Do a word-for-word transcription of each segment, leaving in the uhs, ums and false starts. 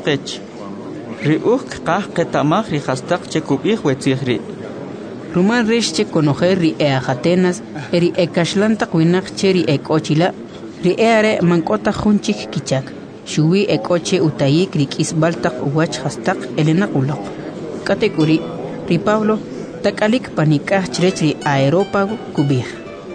qech. Ri uj qaj qetamaj ri hastaq che kubij wetzij ri. Rumal resh che conocer ri e Atenas, eri e kashlanta winak che ri e kochila, ri e are mankota junchik kichak, shuwi e koche utayik ri kisbaltak uwach hastaq elena ulok. Katekuri, ri Pablo, takalik panikaj chrech ri aerópago kubij.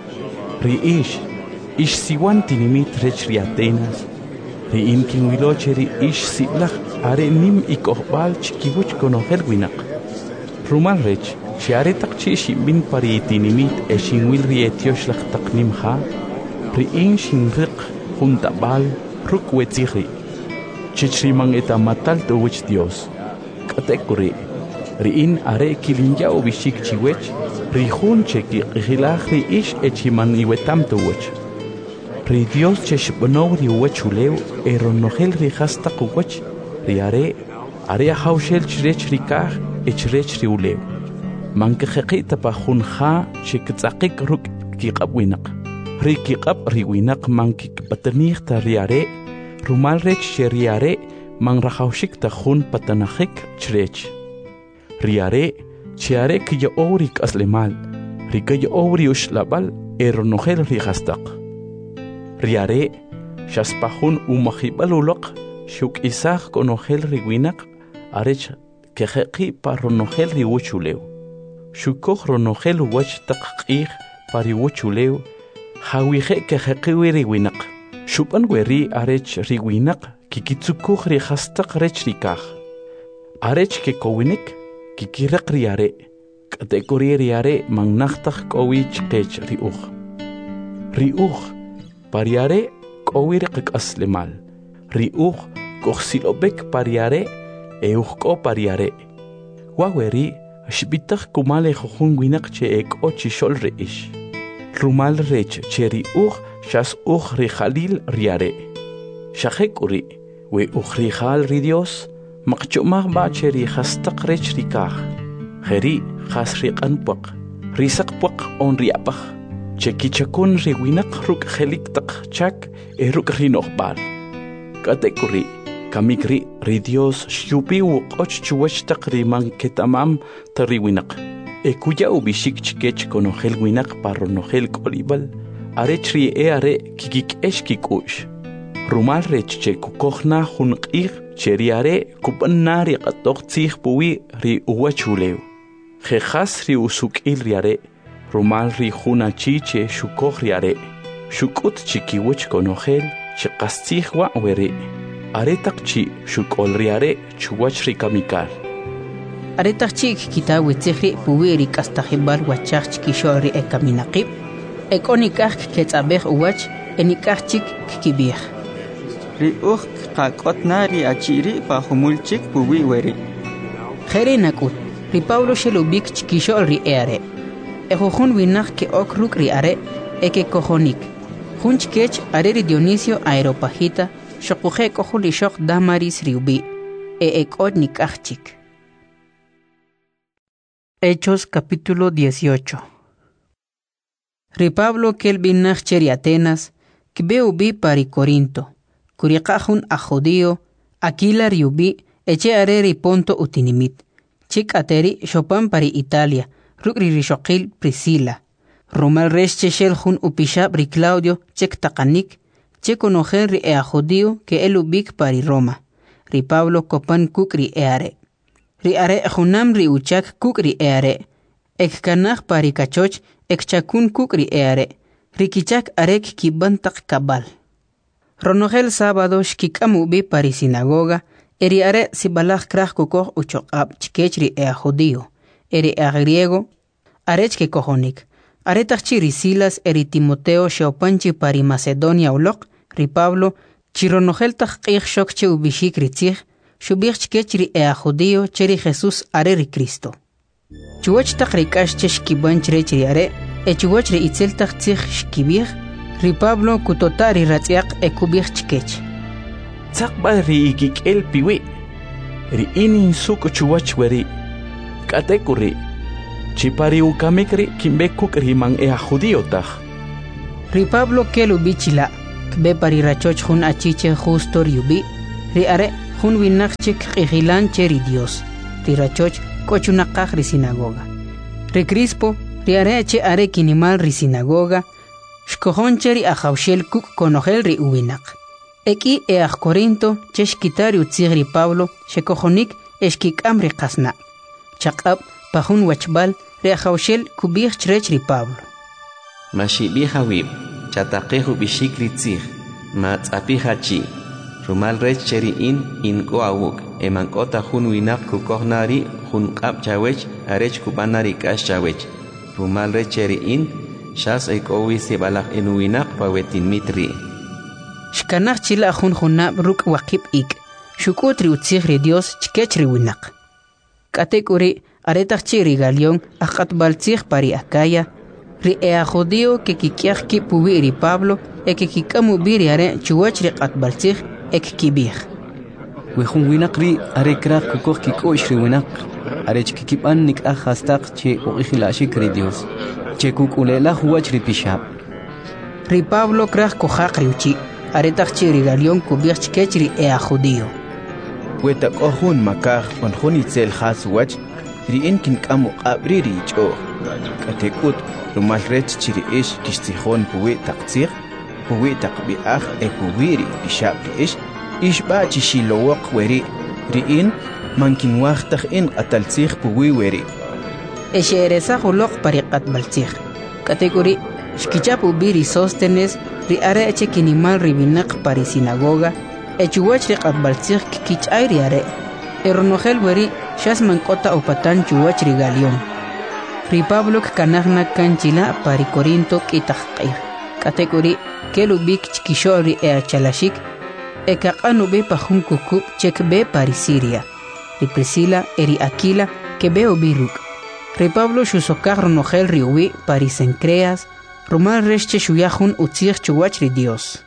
Ri ish, ish siwan tinimit rech ri Atenas, ri inkin wiloche ri ish siblach are nim ikohbal chikibuch conocer winak. Rumal rech, si are takchi shimbin pari tinimit e shinwil ri etiosh lach taknim ha, ri in shinriq juntabal ruk wetzihri. Chichriman eta matal to wich Dios. Katekuri, ri in are kilinja o bishik chiwech, ri hun cheki qihilach ri ish echiman iwetam to wich. Ri Dios cheshbonow ri wechuleu e ronogel ri hasta kuwech, ri are, are haushel chirech rikah e chirech ri uleu. Manke khaqita pa khunha chiktsaqik ruk kiqab winak ri kiqab ri winak manki patanir ta riare rumal rech sheriare man rahawshik ta khun patanahik chrech riare chiare ki yo orik aslemal ri ki yo ori ushlabal eronogel ri hastaq riare shaspahun umahibal ulok shuk isaq konogel ri winak arech kekhaqi pa ronogel ri wuchuleu Shukoj ronogel wach taqqih pari wuchuleu hawije ke heqiwi riwinak shupan weri arech riwinak kikitsukuj ri hastaq rech rikaj arech ke kowinik kikiraq riare katekori riare mannaxtaj kowich qech riuj riuj pariare kowir qaslemal riuj kojsilobek pariare euj ko pariare waweri Shbitak kumale khun winak che ek ochi shol reish. Rumal rech cheri uj shas uj ri khalil riare. Shahek uri we uj ri khal ri Dios maqchumah ba cheri khastaq rech rikah. Kheri khas ri qanpaq. Risak paq on riapaq. Cheki chakun ri winak ruk khelik taq chak e ruk ri noqbal. Katekuri Kamikri ri Dios shupi u qoch chuwach taqriman ketamam tariwinak. E kuya ubishik chikech konogel winak parronogel kolibal. Arech ri e are kikik eshkikush. Rumal rech che kukohna hunqig cheri are kupanari qatok tzig puwi ri uwachuleu. Jejas ri usukil riare. Rumal ri huna chiche shukoj riare. Shukut chikiwach konogel chiqastzig wa weri. Aretakchi shukol riare chuwach rikamikal. Aretakchi kita witzihri puwiri kastajibal wachach kishori e kaminaqib. Ekonikaj ketzabej uwach enikajchik kibij. Ri uj qaqotna ri achiri pa humulchik puwi weri. Jere nakut, ri Pablo shelubik chikishol ri eare. Ejojun winak ke okruk ri are e ke kojonik. Junchkech are ri Dionisio Aeropagita Shokuje kohuli shok damaris riubi, e ekotnik achik. Hechos capítulo dieciocho. Ri Pablo kelbinach cheri Atenas, kibeubi pari Corinto, kuriqahun a judío, Aquila riubi, eche areri ponto utinimit, chik ateri shopan pari Italia, rukri rishokil Priscila, Romal resche shelhun upishab ri Claudio, chek takanik, che conocer ri ea judío que el ubik pari Roma. Ri Pablo copan kuk ri eare. Ri are junam ri uchak kuk ri eare. Ek kanach pari kachoch ek chakun kuk ri eare. Ri kichak arek kibantak kabal. Ronogel sábado shkikam ubi pari sinagoga. Eri are sibalach krach kukoh uchokab chikech ri ea judío. Eri ea griego arech ke kohonik. Aretachchi ri Silas eri Timoteo sheopanchi pari Macedonia ulok, ri Pablo, chironogel taqqih shokche ubishik ri tzig, shubich chkech ri ea judío cheri Jesús are ri Cristo. Chuwach taq ri kash che shkibanch rech ri are, e chuwach ri itzel taq tzig shkibich, ri Pablo kutota ri ratziaq e kubich chkech. Tzaqba ri ikik el piwi, ri inin suk chuwach weri, katekuri, Chipari ukamikri kimbekuk riman ea judío taj. Ri Pablo kelu bichila, kbe pari rachoch hun achiche justo riubi, ri are jun winaqchik q'ijilan cheri Dios rirachoch k'ochunaqaj ri sinagoga ri Crispo ri are che are kinimal ri sinagoga xkojon cheri ajawxel kuk konojel ri uwinaq eki e aj Corinto che xkitar utzij ri Pablo xekojonik exkik'am ri qasna chaq'ab pa jun wachbal ri ajawxel kubij chrech ri Pablo Mashibij awib chataqeju bishik ri tzij ma tz'apij achi rumal rech cheri in inko awuk emankota jun winaq kukojnari jun q'ab chawech arech kubanari k'ax chawech rumal rech cheri in xas ekowi sibalaj en winaq pawetin mitri xkanaj chila jun junab ruk' waqib ik xuk'ut ri utzij ri Dios chkech ri winaq k'atek uri aretaj chi ri Galión ajq'atb'al tzij pari Acaya ri ea judío que kikyaj ki puwi ri Pablo e que kik'am ubi ri are chuwach ri q'atb'al tzij ek kibij wejun winaq ri are kraj kukoj kik'o'x ri winaq are chkikib'an nik'aj hastaq che uq'ijila'xik ri Dios che kuk'ule'laj wach ri pixab ri Pablo kraj kojaq ri uchi aretaj chi ri Galión kubij chkech ri ea judío wetak'ojun makaj onjun itzel jas wach ri in kink'am uq'ab' ri ich'oj k'atek'ut rumal rech chi ri ix kixtzijon puwi taq tzij puwi taq b'i'aj e puwi ri pixab' ri ix ixb'a' chi xilowoq weri ri in mankinwaj taj in q'atal tzij puwi weri e xe'eresaj uloq pari q'atb'al tzij k'atek uri xkichap ubi ri Sóstenes ri are che kinimal ri winaq pari sinagoga e chuwach ri q'atb'al tzij kikich'ay ri are e ronojel weri xas mank'ota upatan chuwach ri Galión ri Pablo kkanajna kanchila pari Corinto k'itaq q'ij k'atek uri kel ubik chkixo' ri ea chalaxik e kaq'an ubi pa jun kukub' che kb'e pari Siria ri Priscila e ri Aquila keb'e ubi ruk' ri Pablo xusokaj ronojel ri ubi pari Cencreas rumal rex che xuyaj jun utzij chuwach ri Dios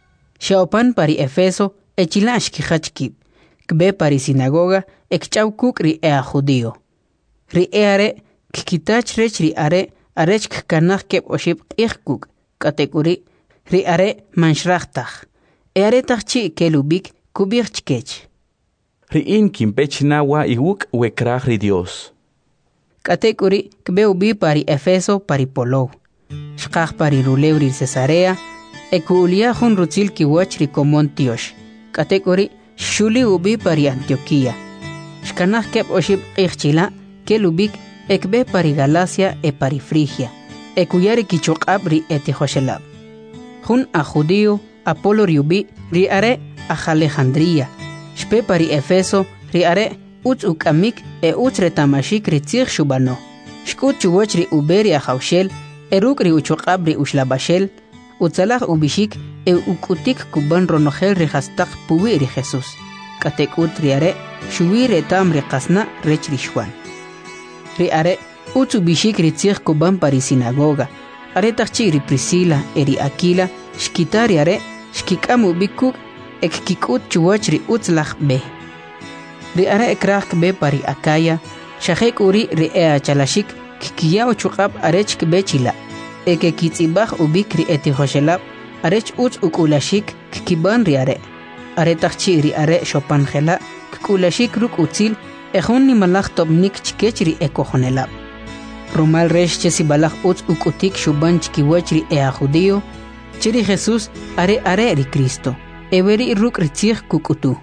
xaopan pari Efeso e chila xkijach kib' kb'e pari sinagoga e kch'aw kuk' ri ea judío ri e are kikitach rech ri are arech kkanaj keb'oxib q'ij kuk' k'atek uri ri are manxrajtaj e aretaj chi kel ubik kubij chkech ri in kinpech nawa iwuk wekraj ri Dios k'atek uri kb'e ubi pari Efeso pari Polow xqaj pari rulew ri Cesarea e ku'ulya jun rutzil kiwach ri komon tiox k'atek uri xuli ubi pari Antioquía xkanaj keb'oxib q'ij chila kel ubik e kb'e pari Galacia e pari Frigia e kuya ri kichoq'ab' ri etijoxelab jun a judío Apolo ri ubi ri are aj Alejandría xpe pari Efeso ri are utz uk'amik e utz retamaxik ri tzij xub'ano xk'ut chuwach ri ube ri ajawxel e ruk' ri uchoq'ab' ri uxlab'axel utzalaj ubixik e uk'utik kuban ronojel ri jastaq puwi ri Jesús k'atek ut ri are xuwi retam ri qasna rech ri Xuan ri are utz ubixik ri tzij kuban pari sinagoga aretaj chi ri Priscila e ri Aquila xkitar ri are xkik'am ubi kuk' e kkik'ut chuwach ri utz laj b'e ri are ekraj kb'e pari Acaya xajek uri ri ea chalaxik kkiyaw chuq'ab' arech kb'e chila e ke kitz'ibaj ubik ri etijoxelab' arech utz uk'ulaxik kkiban ri are aretaj chi ri are xopanjela kk'ulaxik ruk' utzil e jun nimalaj tob'nik chkech ri ekojonelab' rumal rex che sibalaj utz uk'utik xuban chkiwach ri ea judío che ri Jesús are are ri Cristo e weri ruk' ri tzij kuk'utu.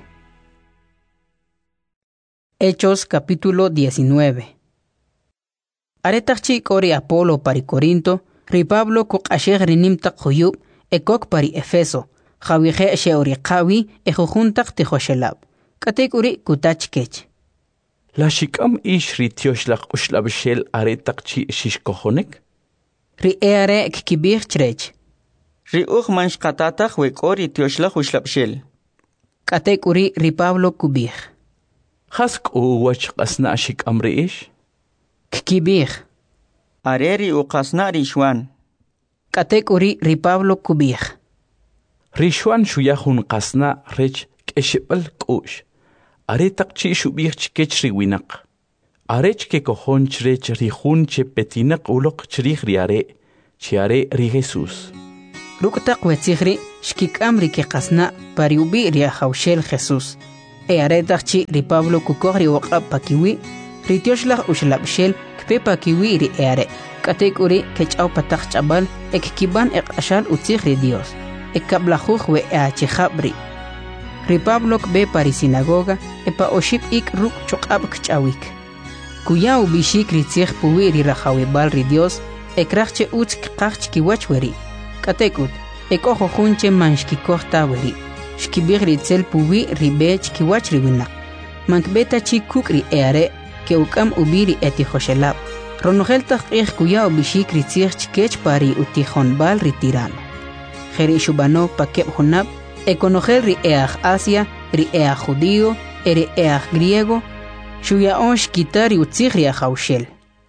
Hechos capítulo diecinueve. Aretaj chi k'ori Apolo pari Corinto ri Pablo kuq'axej ri nimtaq juyub' e kok pari Efeso jawije xe'ori qawi e jujuntaq tijoxelab' k'atek uri kutach kech la xik'am ix ri tioxlaq uxlab'xel aretaq chi xixkojonek ri e are kkibij chrech ri uj manxqatataj wek'o ri tioxlaj uxlab'xel k'atek uri ri Pablo kubij jas k'u wach qasna xik'am ri ix kkibij are ri uqasna ri Xuan k'atek uri ri Pablo kubij ri Xuan xuyaj jun qasna rech k'exib'al k'u'x aretaq chi xub'ij chkech ri winaq arech kekojon chrech ri jun che petinaq uloq chrij ri are chi are ri Jesús ruk' taq wetzij ri xkik'am ri keqasna pari ubi' ri ajawxel Jesús e aretachchi ri Pablo kukogri waqab pakiwi ri tioshlah ushlabshel kpe pakiwi ri eare katekuri kechau patach chabal ek kiban ek ashal utzig ri Dios ek kablajuj we eachijabri ri Pablo kbe pari sinagoga e pa oship ik ruk choqab kchawik kuyau bishik ri tzig puwi ri rajawibal ri Dios ekrachche utz kqachch kiwachweri katekut ek ojo junche manshkikoj taweri shkibig ri tzel puwi ri bech kiwach ri winak mankbeta chi kukri eare ke ukam ubiri eti joshelab ronogel taqih kuyau bishik ri tzig chkech pari utijon bal ri tirano jeri shubano pakeb hunab ekonogel ri eaj Asia ri eaj judío eri eaj griego shuya onsh kitari utzig ri ajaushel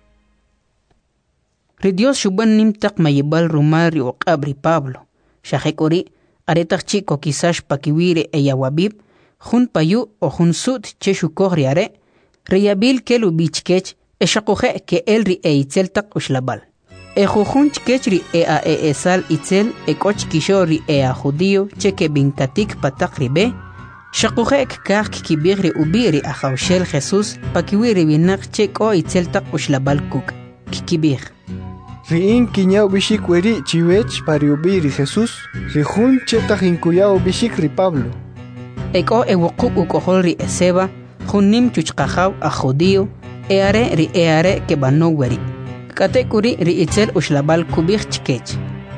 ri Dios shuban nimtaq mayibal rumal ri uqab ri Pablo shajekori aretaq chico kisash pakiwire eyawabib jun payu o jun sut cheshu kohri are riyabil kelu bichkech eshakoje ke el ri eitzel taq ushlabal e jujun chkech ri e a e esal itzel e koch kisho ri e a judío cheke binkatik pataq ribe shakoje kak kibigri ubiri a jaushel Jesús pakiwire binak cheko itzel taq ushlabal kuk kikibig Riin kiñao bishik weri chiwech pariubi ri Jesús, rijun chetach incuyao bishik ri Pablo. Eko e wukuk ukohol ri eseba, junim chuchkajaw a judío, eare ri eare ke bano weri. Katekuri ri itzel ushlabal kubich chkech.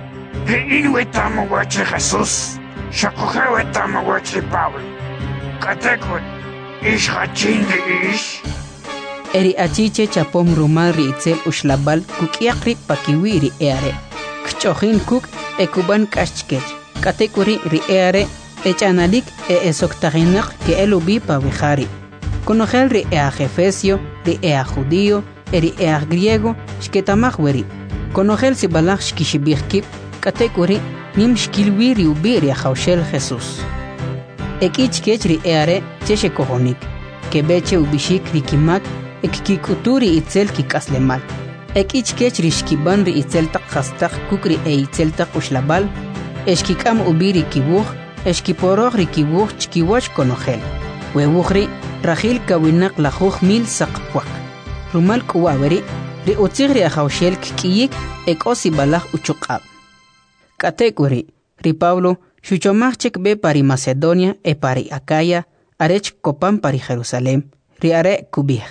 Riin wetamo wachi Jesús, shakoje wetamo wachi Pablo. Katekuri, ish hachin ri ish. Eri achiche chapom rumal ri itzel ushlabal kukiakri pakiwiri eare. Kchojin kuk e kuban kashchkech. Katekuri ri eare echanalik e esoktaginak ke elubi pavijari. Konogel ri ea Efesio, ri ea judío, eri ea griego, shketamach weri. Konogel si balach shkishibirkip, katekuri nim shkilwiri ubiri a jaushel Jesús. Ekichkech ri eare cheshe kohonik, ke beche ubishik ri kimak ekikuturi itzel kikaslemal. Ekichkech rishkiban ri itzel tak khastak kukri e itzel tak ushlabal, eshkikam ubiri kibuj, eshkiporoj ri kibuj chkiwach konogel. Webujri rajil kawinak lajuj mil sakpwak. Rumal kuwaweri ri utzig ri ajaushel kikiyik ekosi balaj uchuqab. Katekuri ri Pablo shuchomachek be pari Macedonia e pari Acaya arech kopan pari Jerusalem ri are kubij.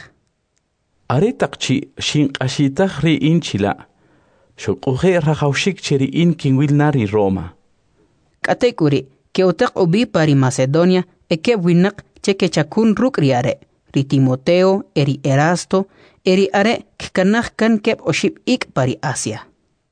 Are taqchi shinqashitaq ri inchila shuquje rajawshik cheri in kinwil nari Roma. Katekuri ke utaq ubi pari Macedonia e ke winak cheke chakun ruk ri are ri Timoteo eri Erasto eri are kkanaj kan kep oship ik pari Asia.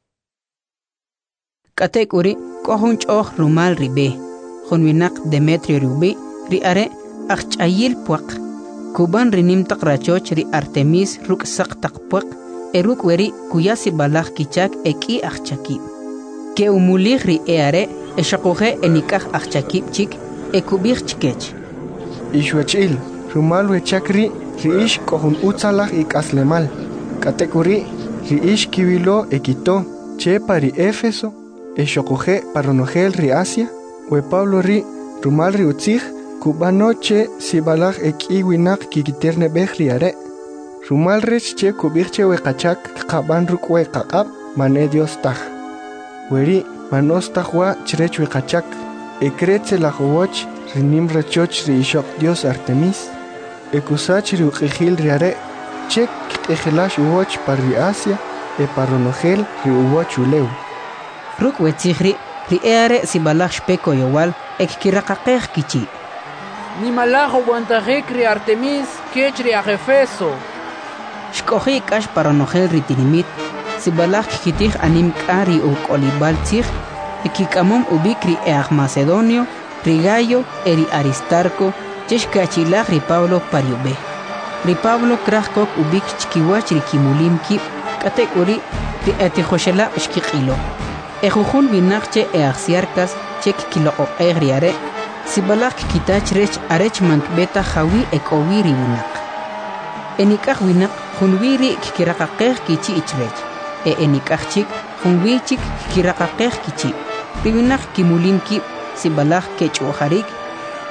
Katekuri kohun choh rumal ribe jun winak Demetrio rubi ri are achayil puaq kuban rinim taq rachoch ri Artemis ruk saq taqpuaq e ruk weri kuyasi balaj kichak eki achchakib. Ke umulig ri eare e shaquje enikaj achchakib chik e kubij chkech. Ishwachil, rumal wechakri ri ish kohun utzalaj ik aslemal. Katekuri ri ish kiwilo ekito che pari Éfeso e shaquje paronogel ri Asia we Pablo ri rumal ri utzig kubanoche si balaj eki winak kikiterne bejri are. Rumal rech che kubirche we kachak kaban ruk we kakab mane Dios taj. Weri manos tajwa chrech we kachak. Ekretze la jowoch rinim rechoch ri ishok Dios Artemis. Ekusach ri ukijil ri are. Chek ejelash uwoch par ri Asia e paronogel ri uwoch uleu. Ruk we tzigri ri eare si balaj shpeko yowal ek kirakakej kichi. Ni malajo guantajek ri Artemis kech ri Efeso. Shkoji kash paronogel ri tinimit si balaj kitij anim kari u kolibal tzig ekikamom ubik ri eaj Macedonio ri Gayo eri Aristarco cheshkachilaj ri Pablo pariube. Ri Pablo krajkok ubik chkiwach ri kimulim kip katekuri ri etijoshela shkiqilo. Ejujun binakche eaj siarkas chek kilo o egriare si balaj kitach rech arech mankbeta jawi ekowiri winak. Enikaj winak junwiri kikirakakej kichi ichrech. E enikaj chik junwichik kikirakakej kichi. Riwinak kimulim kip si balaj kech ojarik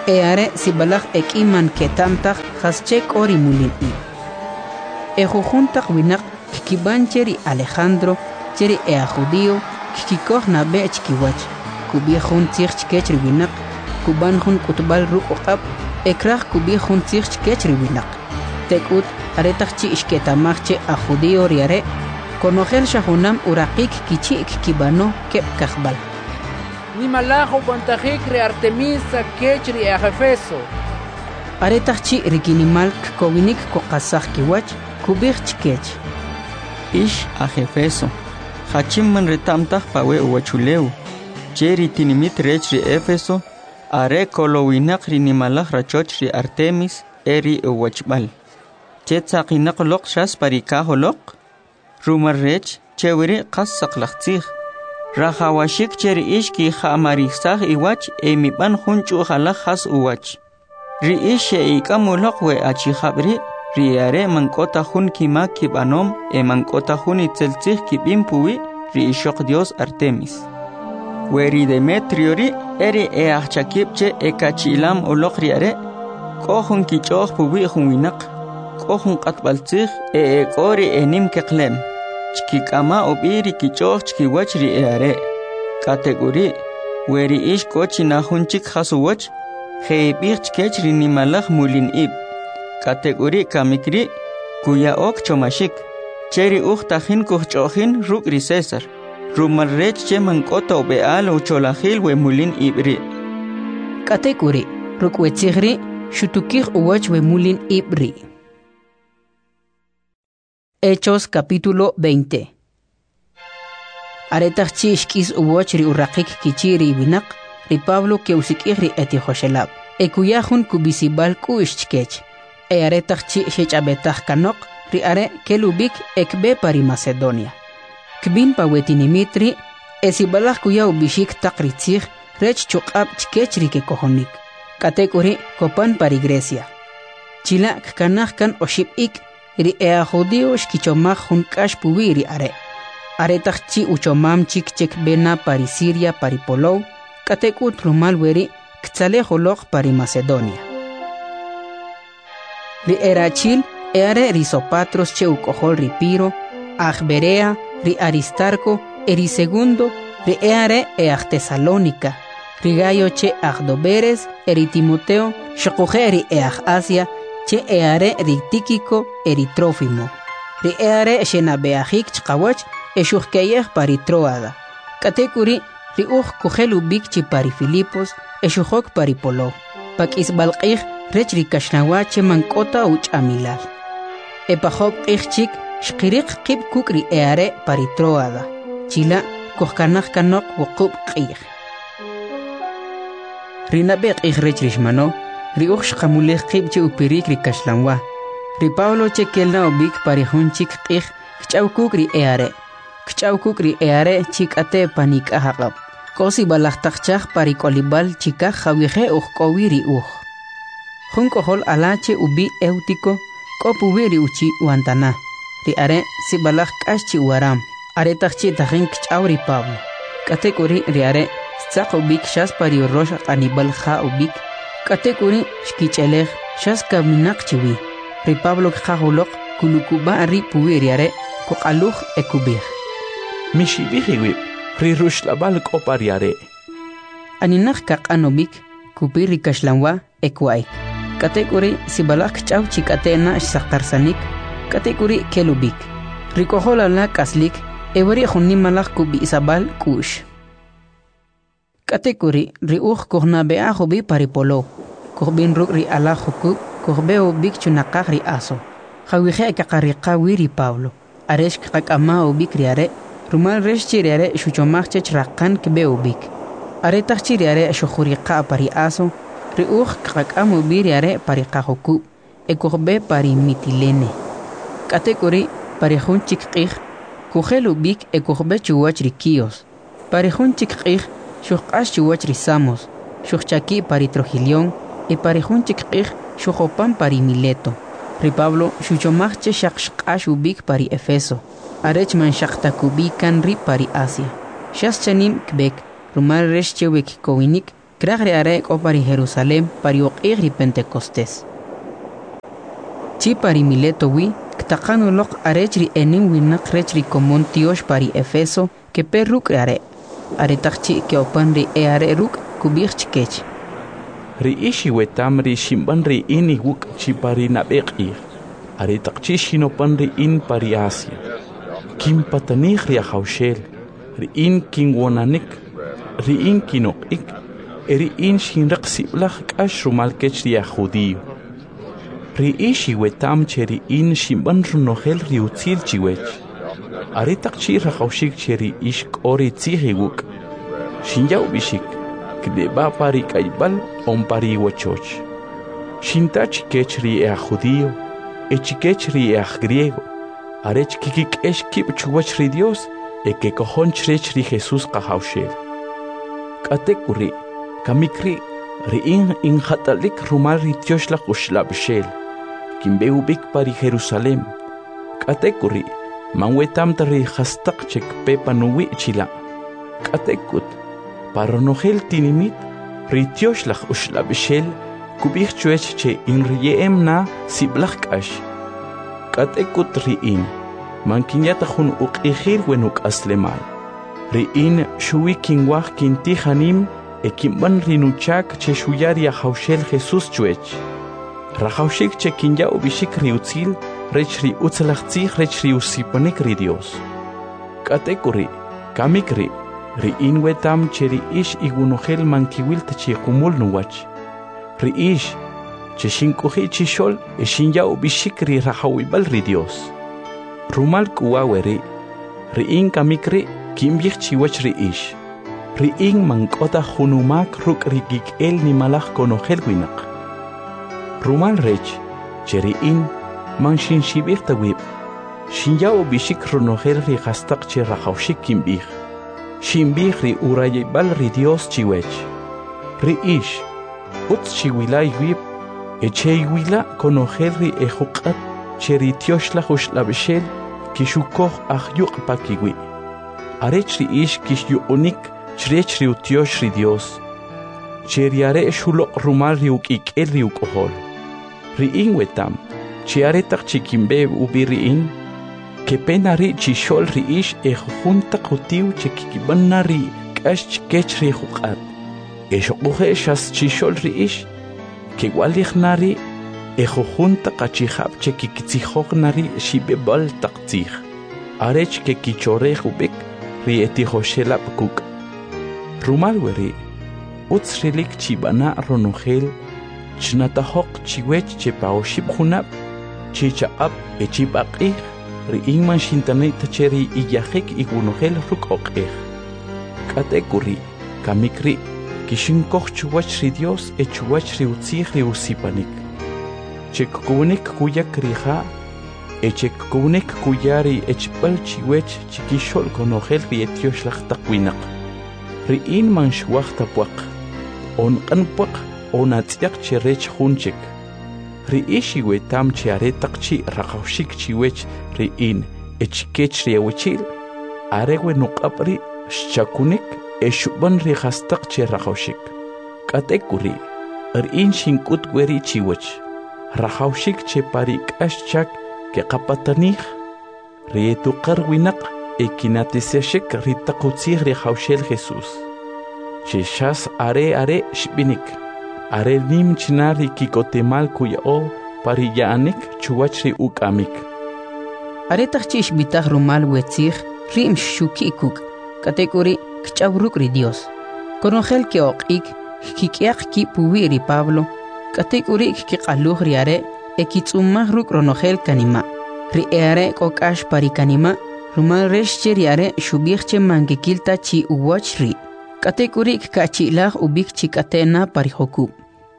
eare sibalaj ekiman ketamtaj hasche kori mulin i. Ejujuntak winak kikiban cheri Alejandro cheri ea judío kikikoj na be chkiwach kubiejun tzich chkechri winak kuban jun kutbal ruk oqab ekraj kubiejun tzich chkechri winak tekut aretaj chi ishketamaj che a judío riare konojel shahunam uraqik kichik kibano kep kajbal Nimalajo Guantajikri Artemisa Kechri Efeso. Aretaj chi rikinimal kowinik kokasaj kiwach kubij chkech. Ish a Efeso. Hachimman retamtaj pawe uwachuleu. Cheri tinimit rechri Efeso. Are kolowinak rinimalaj rachochri Artemis eri uwachbal. Chetzaqinak loq shas parikajo loq. Rumar rech chewiri qas saqlaqtzij. Rajawashik cheri ishki jamarisaj iwach emiban junchu jalaj has uwach. Ri ishe ikamuloq we achijabri riare mankota jun kima kibanom e mankota jun itzeltzij kibim puwi ri ishok Dios Artemis. Weri Demetrio ri eri e achakipche e kachilam uloq riare kohun kichoj puwi jun winak kohun qatbaltzij e e kori enim keqlem. Chikikama obiri kichoj chikiwach ri eare. Kategori weri ish kochi na hunchik hasuwach heibich chkech ri nimalaj mulin ib. Kategori kamikri kuya ok chomashik. Cheri uj tajin kuchojin ruk ri César. Rumar rech che mankoto beal ucholajil we mulin ibri. Kategori ruk wetzigri shutukij uwach we mulin ibri. Hechos capítulo veinte. Aretaj chi ishkis uwach ri urraqik kichiri winak ri Pablo ke usikij ri eti Joshelab. E kuyajun kubisibal ku ishchkech. E aretaj chi shechabetaj kanok ri are kelubik ekbe pari Macedonia. Kbin pawetinimitri esibalaj kuya ubishik takritzij rech chuqab chkech ri ke kohonik. Katekuri kopan pari Grecia. Chila kanaj kan oshib ik ri ea judío shkichomaj jun kash puwi ri are. Aretaj chi uchomam chik chek bena pari Siria pari Polou, katekut rumal weri ktzale joloq pari Macedonia. Ri erachil eare ri Sopatros che ukohol ri Piro, Ajberea, ri Aristarco, eri segundo, ri eare eaj Tesalónica, ri Gayo che Ajdoberes, eri Timoteo, shokuje ri eaj Asia, che eare ri Tíquico eri Trófimo. Ri eare shenabeajik chqawach eshuhkeyej pari Troada. Katekuri ri uj kujelubik chi pari Filipos eshuhok pari Polo. Pakis balqij rech ri kashnawach che mankota uch amilal. Epahok ichchik shqirik qib kuk ri eare pari Troada. Chila kuhkanaj kanok wuqub qij. Rinabek ij rech rishmano ri uj shqamulej qib che upirik ri kashlanwa. Ri Pablo che kelna ubik pari hunchik qij kchawkuk ri eare. Kchawkuk ri eare chikate panik ahaqab. Kosi balajtakchaj pari kolibal chikaj jawije uj kowi ri uj. Jun kohol alache ubi eutiko kopuwi ri uchi wantana. Ri are si balaj kashi waram. Aretaj chi tajin kchaw ri Pablo. Katekuri ri are stzaq ubik shas pari rosh anibal ja ubik. Katekuri shkichelej shas kaminak chiwi. Ri Pablo kjajulok kulukuba ri puwi ri are kuqaluj ekubij. Mishibiji ri rushlabal kopariare. Aninaj kaqanobik kupiri kashlanwa ekwai. Katekuri sibalaj kchaw chikatena shaqtarsanik. Katekuri kelubik. Rikohola la kaslik ewari junimalaj kubi isabal kush. Katekuri ri uj kuhnabea hubi paripolo. Kuhbin ruk ri alajuku kuhbeo bik chunaqaj ri aso. Jawije kakariqa wiri Pablo. Aresh kakama ubik riare. Rumal resh chiriare shuchomaj chech raqan kbeo bik. Aretaj chiriare shujuriqa pari aso. Ri uj kakamo biriare pari qajuku. Ekuhbe pari Mitilene. Katekuri pari jun chikqij. Kujel ubik ekuhbe chuwach ri Kios. Pari jun chikqij shujqash chuwach ri Samos. Shujchaki pari Trogilión. Y pari jun chikqij shujopan pari Mileto. Ri Pablo shuchomaj che shaqshqash ubik pari Efeso. Arech man shaqtakubikan ri pari Asia. Shas chanim kbek. Rumal resh chewek kowinik Kragri arek o pari Jerusalem pari oqigri Pentecostés. Chi pari Mileto wi, ktaqanu loq arechri enim winak rechri komon tiosh pari Efeso que perruk are. Are takchi que opanri e are ruk kubir chikech. Ri ishi wetam ri shimban ri ini wuk chi pari nabek ir. Are takchi shinopan ri in pari Asia. Kim patanih ri ahaushel. Ri in king wonanik. Ri in kinok ik. Eri in shinrak siblach kash rumal kech ri judío. Ri ishi wetam cheri in shimban runohel ri utzil chiwech. Are takchi rahaushik cheri ishk ori tzigi wuk. Shinjau bishik. Kdeba pari kaibal on pari wachoch. Shintach kech ri e judío. Echikech ri e griego. Arech kikik esh kip chuwach ri Dios. E que cojon chrech ri Jesús kahaushel. Katekuri. Kamikri. Ri in in hatalik rumal ri tioshla ushlabshel. Kimbeu bik pari Jerusalem. Katekuri. Manwetam tari hastak chek pepa nuwi chila. Katekut. Paronogel tinimit. Ri tioshla ushlabshel. Kubich chuech che in riem na siblach kash. Katekut ri in. Mankinyata hun uqihir wenuk aslemal. Ri in shui kinwach kinti hanim. E kimban rinuchak che shuyari a haushel Jesús chuech. Rahaushik che kinya ubishik riutzil, rech ri utzalachtzich rech ri usipanik ri Dios. Katekuri, kamikri, ri inwetam che ri ish igunohel mankiwil te kumul nuwach. Ri ish, che shinkuhi chishol e shinya ubishik ri rahawibal ri Dios. Rumal kuwaweri, ri in kamikri, kimbich chiwach ri ish. Ri in mankota hunumak ruk rigik el ni malach konohel winak. Rumal rech, cheri in man shin shibir tawib. Shinya ubishik runohel ri hastak che rahaushik kimbich. Shimbich ri urayibal ri Dios chiwech. Ri ish, utz chiwilay wib, e cheiwila konohel ri ejukat cheri tioshla hushlabshel kishukoh ahyuk pakiwi. Arech ri ish kish yuunik Chrech riu tiosh ri Dios. Cheriare shulok rumal riuk ik el riuk ohol. Ri in wetam. Chiare tak chikimbe ubi ri in. Que pena ri chishol ri ish e junta kutiu chikibanna ri kash chikech ri hukat. E shokuhe shas chishol ri ish. Que walich nari e junta kachihab chikikitzihok nari shibebal taktzih. Arech que kichore hubik ri etihoshelap kuk. Rumal weri, utsrilik chibana ronogel, chnatahok chiwech che paoshib hunab, chichaab e chibakih, ri ingman shintanay tacheri iyahik igunogel ruk okih. Katekuri, kamikri, kishinkoch chuwach ri Dios e chuwach ri utzih ri usipanik. Chekunik kuyak riha, e chekunik kuyari echpal chiwech chikishol konogel ri etiosh takwinak. Ri in man shwachta puak, on anpuak, on atziak cherech hunchik. Ri ishi wetam chiaretak chi rakaushik chiwech ri in, echikech riawechil, arewe nukapri, shakunik, eshuban ri hastak chi rakaushik. Katekuri, ri in shinkut gweri chiwech, rakaushik che parik ashchak ke kapatanih, ri etukar winak, Ekinatiseshek ritakutzih ri haushel Jesús. Cheshas are are shbinik. Are nim chinari kikotemal kuyao pariyaanik chuwachri ukamik. Are tachchish bitach rumal wetzih rim shukikuk. Katekuri kchauruk ri Dios. Konogel ke okik kikiak ki puwi ri Pablo. Katekuri kikaluh ri are ekitsumah ruk ronogel kanima. Ri are kokash pari kanima. Rumal reshcher yare shubirche mangekilta chi uwachri. Katekurik kachilah ubik chikatena parihoku.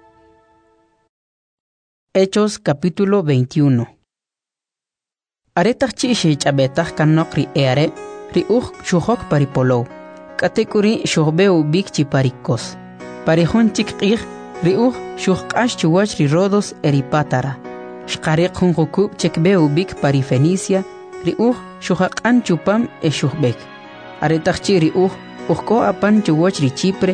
Hechos capítulo veintiuno. Aretach chi shechabetach kanok ri eare, ri uch shuhok paripolo. Katekuri shuhbe ubik chi parikos. Parihon chikir, ri uch shuhkash chuwach ri rodos eripatara. Shkarek hunhokub chekbe ubik parifenicia. Ri uch shuhakan chupam e shuhbek. Aretachchi ri uch uchko apan chuwach ri Chipre,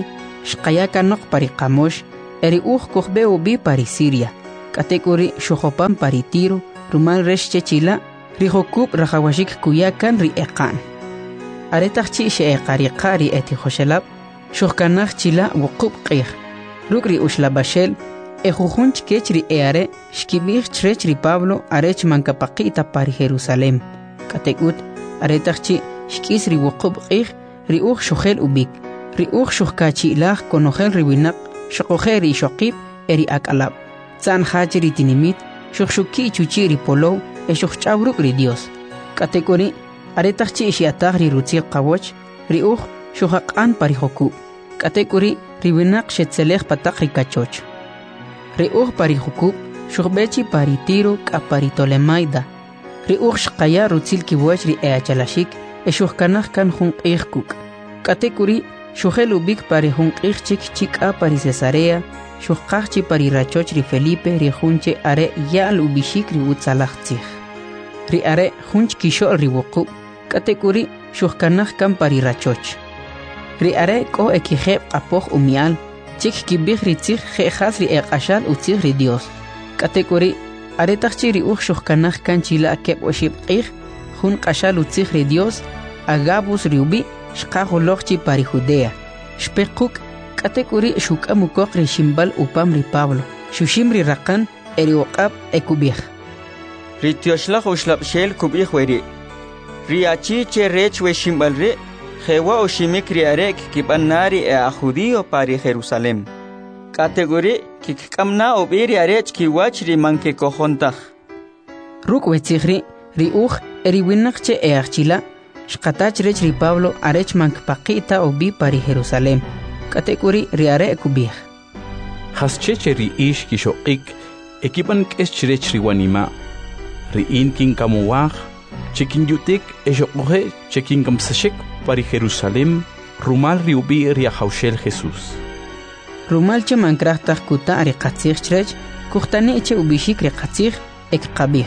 shqayaka noq pari qamosh eri uj kohbe ubi pari Siria katekuri shohopan pari Tiro rumal resh chechila rihokub rahawashik kuyakan ri eqan aretaq chi sheqari qari eti khoshelab shohkanaq chila wuqub qih rukri ushlabashel ejujunch kechri eare shkibich trechri Pablo arech mankapaqita pari Jerusalem katekut aretaq chi shkisri wuqub qih ri uj shohel ubik ri uj shohkachi ilah konohel riwinak shoqoheri shoqib eri akalab san hachiri tinimit shokshuki chuchiri polo e shokhchabruk ri Dios katekuri aretaq chi shiataq ri rutzil qawoch ri uj shohaqan pari hoku katekuri riwinak shetzelej pataq ri kachoch ri uj pari hoku shohbechi pari Tiro k'apari Tolemaida ri uj shqaya rutzil kiwoch ri eachalashik e shohkanaq kan jun q'ij kuk katekuri shohel ubik pari jun q'ij chik chik'a pari Cesarea shohqajchi pari rachoch ri Felipe ri junche are ya'al ubishik ri utzalaj tzij ri are junch kishol ri wuqub katekuri shohkanaq kan pari rachoch ri are k'o ekijeb q'apoj umial chik kibij ri tzij je'jas ri eq'axal utzij ri Dios katekuri aretaq chi ri uj shohkanaq kan chila keb oxib q'ij jun q'axal utzij ri Dios Agabus ri ubi shqajoloqchi pari Judea shpequk katekuri shuk'amukoq ri shimbal upam ri Pablo shushim ri raqan eri uqab ekubij ri tioshlag ushlabshel kubij weri ri achi che rech we shimbal ri jewa oshimik ri arek kibanari e a judío pari Jerusalem kategori kikkamna obiri arech kiwach ri manke kojontaj ruk wetzigri ri uj eri winaqche e achila shqatach rech ri Pablo arech mankpaqita obi pari Jerusalem katekuri ri are kubij hascheche ri ish kishoqik ekipan k'eschrech ri wanima ri inkin kamuwaj chikin yutik eshoqoje chikin kamsashek pari Jerusalem rumal ri ubi ri haushel Jesús rumal che mankrajtaj kuta ri qatzij chrech kuhtani che ubishik ri qatzij ek qabij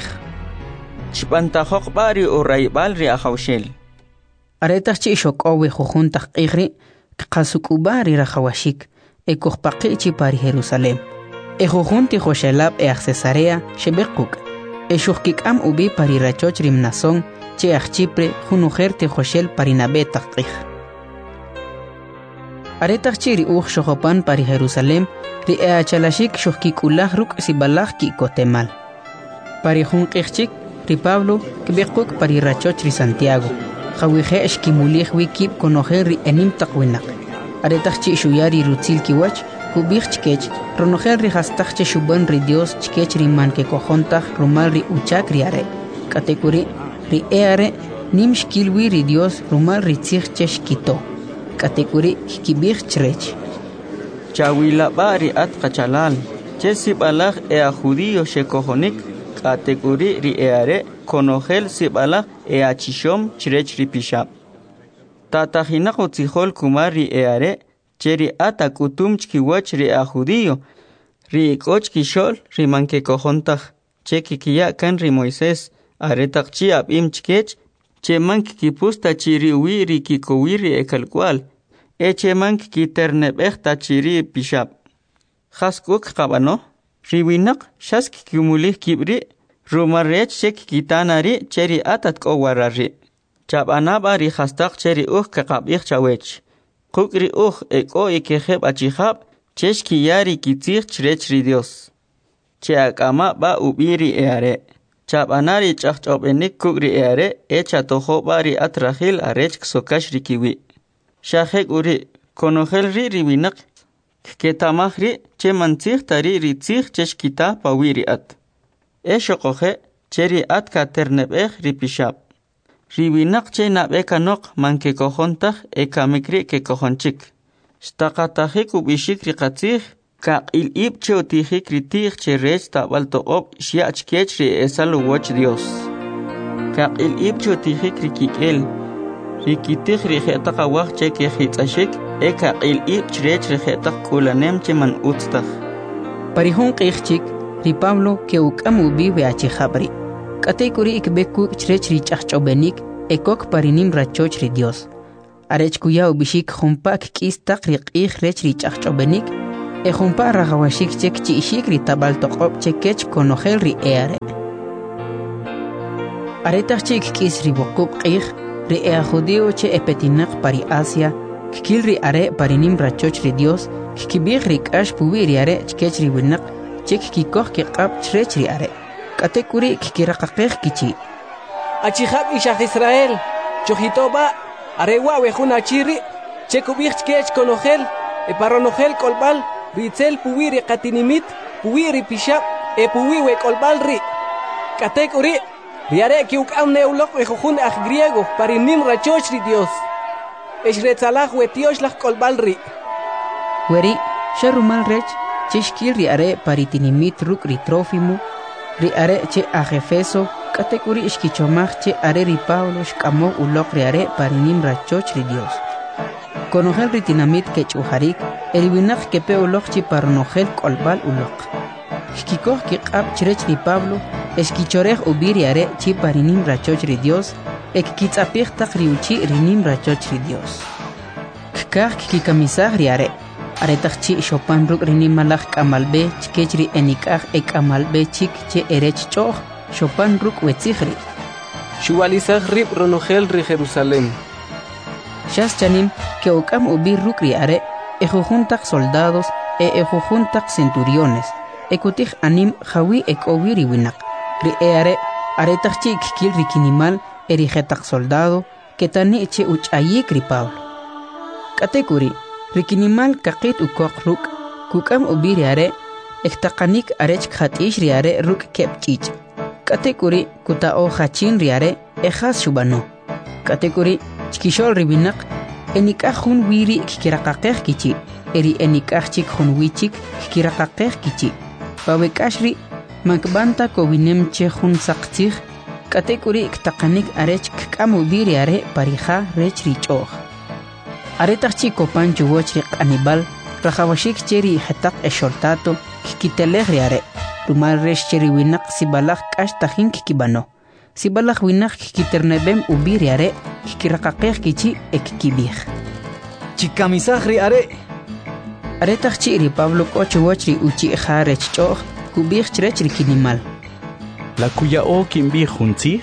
chpantajoq bari o raibal ri haushel aretaq chi shoqowe jujuntaj q'ijri qasukuba ri rajawashik e kuqpaqi chi pari Jerusalem e jujunti joshelab e Cesarea shebequk e shuqkik'am ubi pari rachoch ri Mnason che aj Chipre junujerti joshel pari nabetaq q'ij aretaq chi ri uj shohopan pari Jerusalem ri eachalashik shuqkikulaj ruk' sibalaj ki'kotemal pari jun q'ij chik ri Pablo kbequk pari rachoch ri Santiago Jawije eshkimulij wikib konojer ri enim taqwinaq aretaq chi shuyari rutzil kiwach kubij chkech ronojer ri hastaq che shuban ri Dios chkech ri manke kojontaj rumal ri uchak ri are katekuri ri eare nim shkilwi ri Dios rumal ri tzij che shkito katekuri kibij chrech chawila bari at qachalal che sibalaj e a judío shekojonik katekuri ri eare konojel sibalaj e a chishom chrech ri pishab tatajinaq utzijol kumar ri eare cheri ata kutum chkiwach ri a judío ri ik'och kishol ri manke kojontaj che kikiya kan ri Moisés aretaq chi ab'im chkech che mank kipusta chiri wi ri kikowi ri ekalkwal e che mank kiterneb'ej ta chiri pishab jaskuk qabano ri winaq shask kimulij kibri rumarech che kitanari cheri atat k'owarari chab'anaba ri jastaq cheri uj kaqab'ij chawech quk ri uj ek'o ikejeb achijab chesh kiyari kitzij chrech ri Dios che ak'ama ba ubiri eare chab'anari ch'ajch'ob'enik kuk ri eare e chatojoba ri atrajil arech ksokash ri kiwi shajek uri konojel ri ri winaq ketamaj ri che mantzij tari ri tzij chesh kita pawiri at e shoqoje cheri at katerneb'ej ri pishab ri winaq che nab'ekanoq manke kojontaj e kamikri ke kojonchik shtaqatajik ub'ixik ri qatzij kaq'il'ib che utijik ri tij che rech tab'al toq'ob' xya'ch kech ri esal uwoch Dios kaq'il'ib che utijik ri kik'el ri kitij ri je'taq awaj che kejitz'axik e kaq'il'ib chrech ri je'taq k'ulanem che man utztaj pari jun q'ij chik ri Pablo ke uk'am ubi we'achijab'ri k'atey k'uri ikb'ek kuk' chrech ri ch'ajch'ob'enik e kok pari nim rachoch ri Dios arech kuya ubishik humpak k'istaq riq'ij rech rich'ajch'obenik e humpa rajawashik chek chi'ishik ritabal toq'ob chekech konojel ri eare aretaq chik k'is riboqub q'ij ri ea judío che epetinaq pari Asia kikil ri are parinim rachoch ri Dios kikibij ri k'ax puwi ri are chkech ri winaq chek kikoj kiq'ab chrech ri are k'ate kuri kikiraqaqej kichi achijab ishaj Israel chojitoba arewa wejun achiri chekubij chkech konojel e paronojel kolbal ritzel puwi ri qatinimit puwi ri pishab e puwi we kolbal ri k'ate kuri ri are kiuk'am neuloq wejujun aj griego parinim rachoch ri Dios esh retzalaj wetiosh laj kolbal ri weri sharumal rech chishkil ri are paritinimit ruk ri Trófimo ri are che aj Efeso k'ate kuri ishkichomaj che are ri Pablo shk'amoj uloq ri are parinim rachoch ri Dios konojel ri tinamit kech'ujarik el winaq kepe uloq chi paronojel k'olbal uloq xkikoj kiq'ab chrech ri Pablo eskichorej ubi ri are chi parinim rachoch ri Dios ek kitz'apij taq ri uchi rinim rachoch ri Dios kkaj kikamisaj ri are aretaq chi xopan ruk' rinim malaj k'amalb'e chkech ri enik'aj e k'amalb'e chik che erech ch'oj xopan ruk' wetzij ri xuwalisaj rib ronojel ri Jerusalén xas chanim ke uk'am ubi ruk' ri are e jujun taq soldados e e jujun taq centuriones e kutij anim jawi e k'owi ri winaq ri e are aretaq chi kikil ri kinimal e ri jetaq soldado ke tani che uch'ayik ri Pablo k'ate kuri ri kinimal kaqit ukoq ruk' kuk'am ubi ri are ektaqanik arech kjat'ix ri are ruk' keb' ch'ich' k'ate kuri kuta'oj jachin ri are e jas xub'ano k'ate kuri chkixol ri winaq enik'aj jun wiri kikiraqaqej kichi e ri enik'aj chik jun wichik kikiraqaqej kichi pawe k'ax ri makb'anta kowinem che jun saqtzij k'ate kuri ktaqanik arech kk'am ubi ri are parija rech ri ch'oj aretaq chi kopan chuwoch ri q'anib'al rajawashik che ri jetaq exhortato kikitelej ri are rumal rex che ri winaq sibalaj k'ax tajin kikib'ano sibalaj winaq kikiterneb'em ubi ri are kikiraqaqej kichi e kikib'ij chikamisaj ri are aretaq chi ri Pablo k'o chuwoch ri uchi'ja rech ch'oj kub'ij chrech ri kinimal la kuya'o kinb'ij juntzij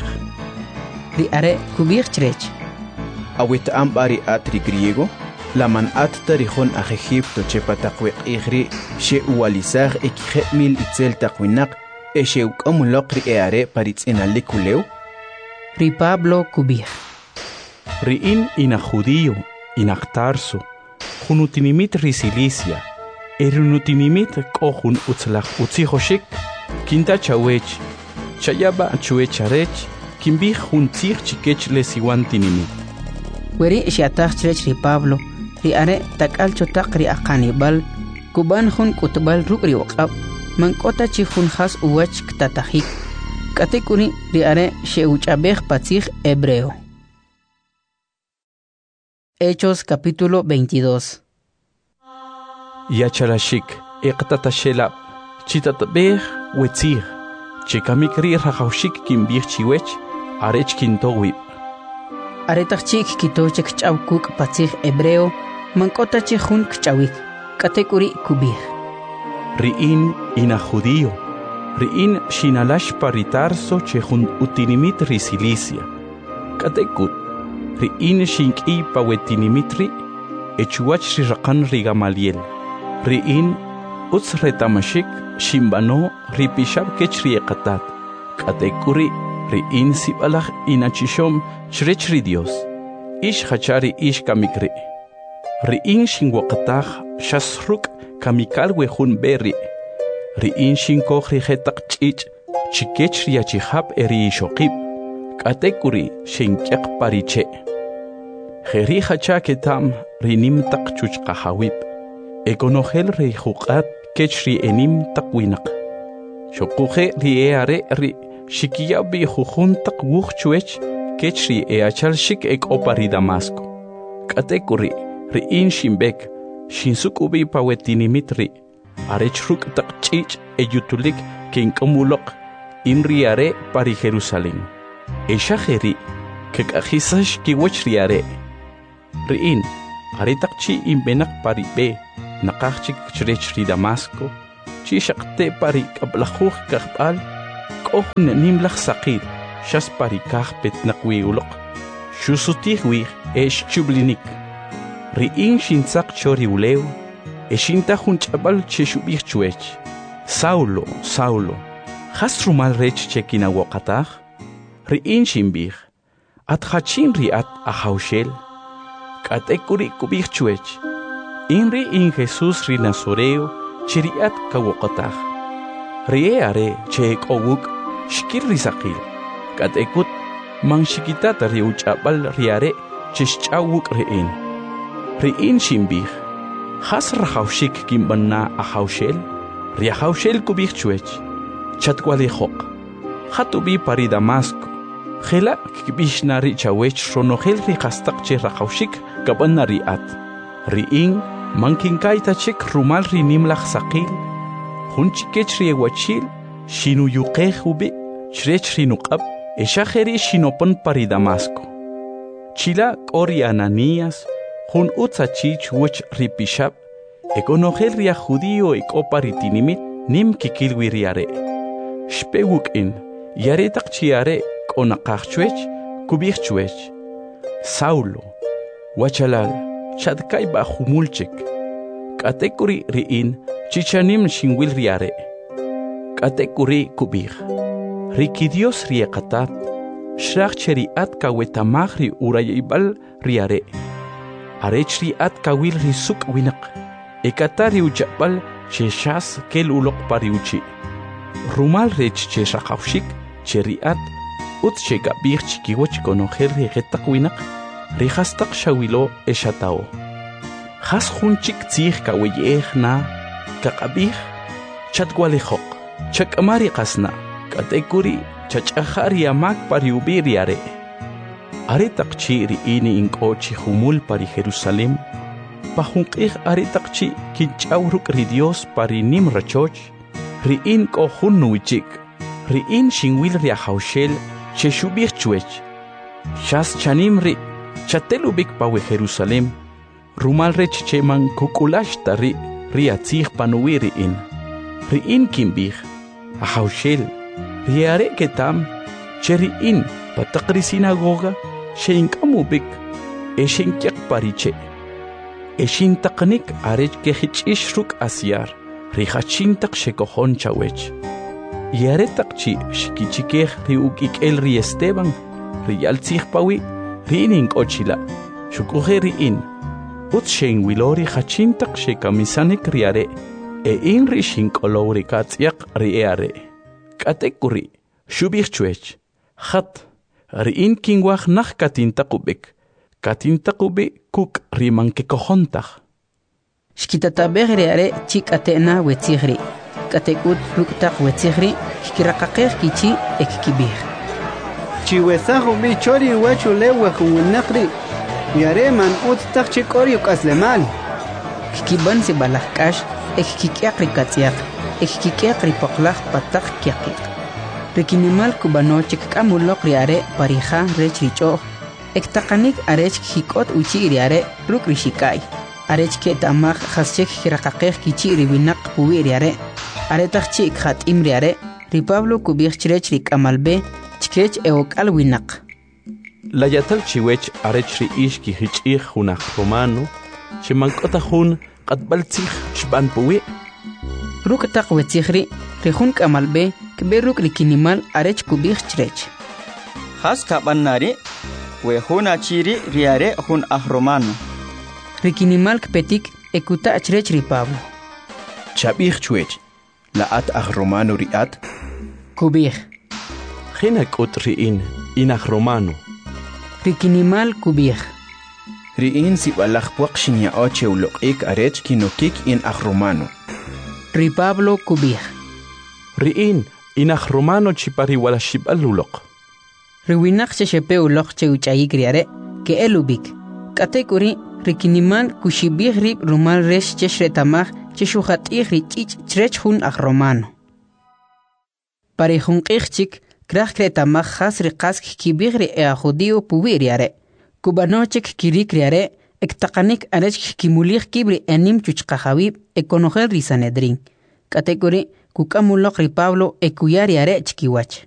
ri are kub'ij chrech aweta'am b'ari at ri griego la man at tarijón aj Egipto chepa taq weq'ij ri xe'uwalisaj e kije'p mil itzel taq winaq e xe'uk'amuloq ri e are paritz'inalik ulew ri Pablo kub'ij ri'in inaj judío inaj Tarso jun utinimit ri Cilicia e ri utinimit k'o jun utzlaj utzijoxik kintachawech chayaba chuech arech kinb'ij juntzij chikech le siwan tinimit weri xiataj chrech ri Pablo ri are tak'al chotaq ri aqanib'al kub'an jun k'utb'al ruk' ri uq'ab' mank'ota chi jun jas uwach ktatajik k'ate kuri ri are xe'uch'ab'ej patzij hebreo Hechos capítulo veintidós yachalashik iqtataxelab chitatb'ej wetzij chikamik ri rajawxik kinb'ij chiwech arech kintowib aretaq chik kitochek ch'aw kuk' patzij hebreo mank'ota chi jun kch'awik k'ate kuri kub'ij ri'in ina judío ri'in xinalax pari Tarso che jun utinimit ri Cilicia k'ate kut ri'in xink'iy pa wetinimit ri e chuwach ri raqan ri Gamaliel ri'in utz retamaxik xinb'ano ri pixab kech ri eqatat k'ate kuri ri'in sib'alaj inachixom chrech ri Dios ix jachari ix kamikri ri'in xinwoqataj xas ruk' kamikal wejun berri ri'in xinkoj ri jetaq ch'ich' chikech ri achijab e ri ixoqib' k'ate kuri xink'eq pariche' jeri jacha ketam rinim taq chuchqajawib e konojel ri juq'at kech ri enim taq winaq xoquje ri e are ri xikiyabi jujun taq wuj chuech kech ri e achalxik e k'opa ri Damasco k'ate kuri ri'in xinb'ek xinsuk'ubi pa wetinimit ri arech ruk' taq ch'ich' e yutulik kink'umuloq in ri are pa ri Jerusalén e xajeri kek'ajisax kiwech ri are riin aritak chi imbenak pari be nakachik chrech ri Damasco chi shakte pari kablakhuh kakbal kohun nimlakh saqit shas pari kahpet nakwiulok shusutih wih esh chublinik riin shinsak chori uleu eshinta hunchabal cheshubih chuech Saulo Saulo has rumal rech chekina waqatah riin shimbih at hachin riat ahaushel katekuri kubih chuech inri in Jesus ri Nazoreo chiriat kawaqatah rie are chek owuk shkir risaqil katekut mang shikitat riuchabal riare chishchawuk rein riin shimbih has rahaushik kimbanna ahaushel riahaushel kubih chuech chatkwali hok hatubi pari Damasco khela kibishna ri chawech ronohel ri khastak che rahaushik kabanna riat riin mankin kaita chek rumal ri nimlakh saqil hunchikech ri wachil shinu yuqehubi chrech ri nuqab eshaheri shinopon pari Damasco chila qori Ananías hun utsachi chuch ri pishab ekonohel ri judío ekopari tinimit nim kikilwi riare shpewuk in yare taqchiare konaqachwech kubich chuech Saulo wachalal chadkai ba humulchek katekuri riin chichanim shinwil riare katekuri kubich riki Dios riaqatat shrach cheriat kawetamagri urayibal riare arechri at kawil risuk winak ekatari uchabal cheshas kel ulok pariuchi rumal rech cheshaqawshik cheriat ut chegabir chikiwach konoher regetak winak rihastaq shawilo eshatao has hunchik tzih kaweyehna kaqabih chatwalihok chakamari qasna katekuri chachahari amak pariubiri are are taqchi riini inqochi humul pari Jerusalem pahunqih are taqchi kinchawruk ri Dios pari nim rachoch riin ko hunnuichik riin shinwil ri ahaushel cheshubih chuech shas chanim ri chatelubik pawe Jerusalem rumal rech cheman kukulash tari ri atzih panuiri in riin kimbih ahaushel riare ketam cheriin pataqri sinagoga sheinkamubik eshinkyak pariche eshintaqnik arech kehich'ishruk asyar rihachintaq shekohon chawech yare taqchi shikichikej riuk'ikel ri Esteban riyaltzij pawi riinin k'ochila shuk'uje riin ut shenwilori hachintaq shekamisanik riare e in ri shink'olow ri katz'yaq ri'eare k'atekuri shubij chuech hat riin kinwaj naj katintaqubik katintaqubi kuk rimankekojontaj Shkitatabeg riare chik'atena wetzijri katekut ruktaq wetzijri kikiraqaqej kichi ekkibij chiwesajo bi chori wachu lewa huwinaqri yare man uttaq chikori ukaslemal kikiban si balajkash ekkik'yaq ri katz'yaq ekkik'yaq ri poqlaj pataq kyaqiq rikinimal kubanochik k'amuloq riare parija rech rich'oj ektaqanik arech kik'ot uchi riare ruk rixikay arech ketamaj jaschek kiraqaqej kichi riwinaq puwi riare aretaq chi khat'im riare ri Pablo kubij chrech ri k'amalbe chkech eok'al winaq layatal chiwech arech ri ish kihich'ij junaj romano chimank'ota jun q'atb'altzij xb'an puwi ruk taq wetzijri ri jun k'amalbe kbe ruk rikinimal arech kubij chrech has kab'annari we jun achiri riare jun aj romano rikinimal kpetik ekuta chrech ri Pablo chabij chuech la'at aj romano riat kubij jena k'ut riin inaj romano rikinimal kubij riin sib'alaj puaq xinya'o chewloq'ik arech kinokik in aj romano ri Pablo kubij riin inaj romano chipariwala xib'al uloq riwinaq chexepe uloq cheuch'ayik riare ke'elubik k'atekuri rikinimal kuxibij rib rumal rex chexretamaj chexujat'ij ri ch'ich' chrech jun aj romano pari junq'ij chik kraj kretamaj jas ri qas kibij ri ea judío puwi riare kubanochik kirik riare ektaqanik arech kimulich kibri enim chuchqahawib ekonojel ri Sanedrin. Category kukamulok ri Pablo ekuyari arech kiwach.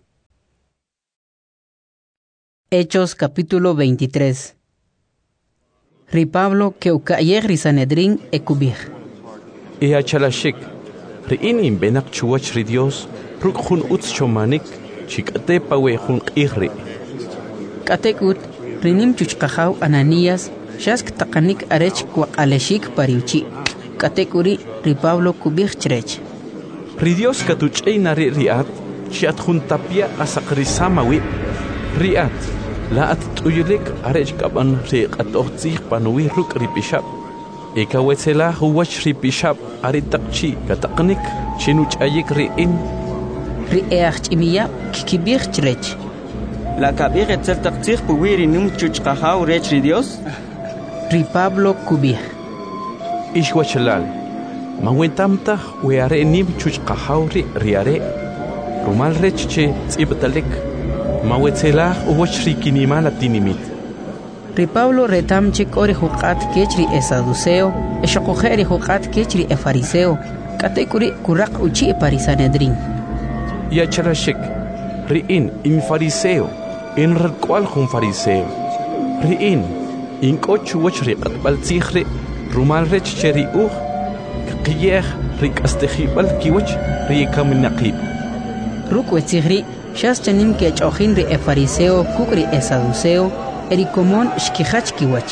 Hechos capítulo veintitrés. Ri Pablo que ukayeg ri Sanedrin ekubih. E achalashik, ri inim benak chuwach ri Dios, ruk hun uts chomanik, chikate pawe hun qihri. Katekut, rinim chuchqahaw Ananías, shask taqanik arech kwaqaleshik pariuchi. Katekuri ri Pablo kubih chrech. Ri Dios katuch'ay nari riat, chiat hun tapia asakrisamawi. Riat, la at tuyulik arech kaban ri qatohtzih panuwi ruk ri pishab. Eka wetzela huwach ri pishab ari taqchi kataqnik chinuch'ayik ri in. Ri each imiya kikibih chrech. La kabir etzel taqtzih puwiri num chuchqahaw rech ri Dios. Ri Pablo kubih. Ishwachalal, mawentamta weare nim chuchqahaw ri riare. Rumal rech che tzibtalik. Mawetzela huwach ri kinimal atinimit. Ri Pablo retam chik ori huqat kechri e saduceo, e shokojeri huqat kechri e fariseo, katekuri kurak uchi e parisanedrin. Y acharashik, ri in in fariseo, in redkwal hun fariseo. Ri in, in kochu wach ri qatbal tzihri, rumal rech cheri uch, qiyeh ri kastehibal kiwach ri kaminaqib. Ruk wetzihri, shas chanim ke chochin ri e fariseo, kukri e saduceo, erikomon shkihach kiwach.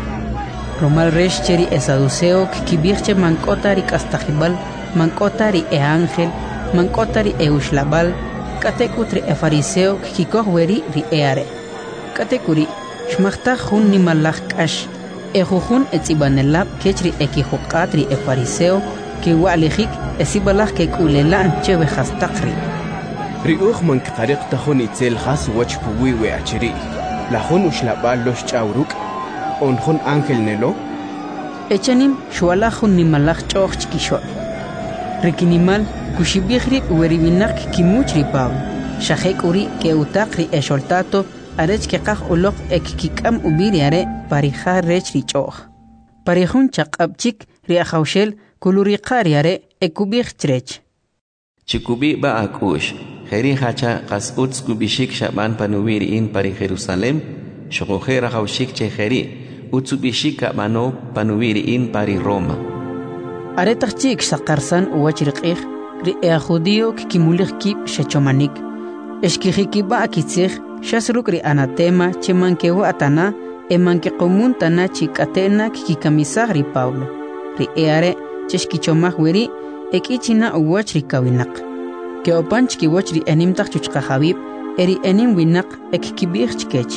Romal resh cheri e saduceo, kibirche mankotari kastahibal, mankotari e ángel, mankotari e ushlabal, katekutri e fariseo, kikoh weri ri e are. Katekuri, shmachtah hun nimalach kash, e jujun e tzibanelab kechri e kihuqatri e fariseo, ki wa'lihik e sibalach ke kulelan cheve hastakri. Ri uch man kqariq tahun itzel khas wach puwi we achiri. La hun ushlabal los chawruk, on hun ángel nelo. Echanim shualahun nimalach choch chikishol. Rikinimal kushibihri ueribinak kimuch ri Pablo. Shahek uri ke utakri e sholtato arech ke qaj ulok ek kikam ubiri are parija rech ri choch. Parijun chaqabchik ri ajawshel kuluri qari are ekubih chrech. Chikubi ba akush. Heri hacha qas uts kubishik shaban panuwiri in pari Jerusalem, shokohera haushik che heri, utsubishik kabano panuwiri in pari Roma. Aretach chik sakarsan uwachriqih, ri ea judío kikimulich kib shachomanik. Eshkihikiba akitzich, shasruk ri anatema che mankewa atana, e manke komun tana chikatena kikikamisag ri Pablo. Ri eare cheshkichomah weri, ekichina uwachriqawinak. Que opanch ki wachri enim tak chuchqa habib eri enim winak ek kibir chkech